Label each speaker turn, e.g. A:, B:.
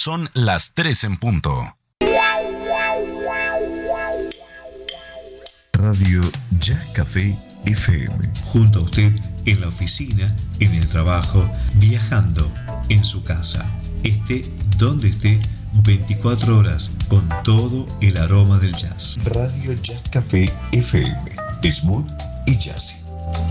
A: Son las 3 en punto.
B: Radio Ya Café FM.
C: Junto a usted en la oficina, en el trabajo, viajando, en su casa. Esté donde esté, 24 horas con todo el aroma del jazz.
B: Radio Ya Café FM. Smooth y jazzy.